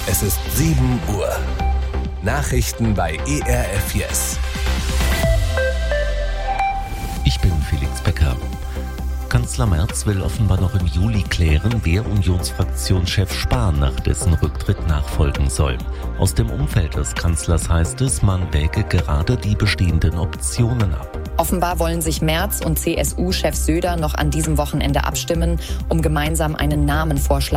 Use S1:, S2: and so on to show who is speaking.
S1: Es ist 7 Uhr. Nachrichten bei ERF Yes.
S2: Ich bin Felix Becker. Kanzler Merz will offenbar noch im Juli klären, wer Unionsfraktionschef Spahn nach dessen Rücktritt nachfolgen soll. Aus dem Umfeld des Kanzlers heißt es, man wäge gerade die bestehenden Optionen ab.
S3: Offenbar wollen sich Merz und CSU-Chef Söder noch an diesem Wochenende abstimmen, um gemeinsam einen Namen vorschlagen